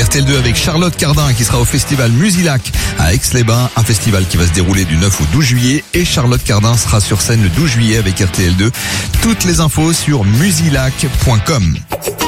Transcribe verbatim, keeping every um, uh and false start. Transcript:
R T L deux avec Charlotte Cardin qui sera au festival Musilac à Aix-les-Bains, un festival qui va se dérouler du neuf au douze juillet et Charlotte Cardin sera sur scène le douze juillet avec R T L deux. Toutes les infos sur musilac point com.